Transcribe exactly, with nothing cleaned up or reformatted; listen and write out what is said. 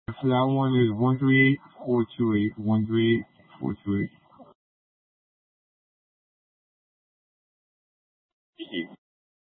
So that one is one three eight four two eight. one three eight four two eight.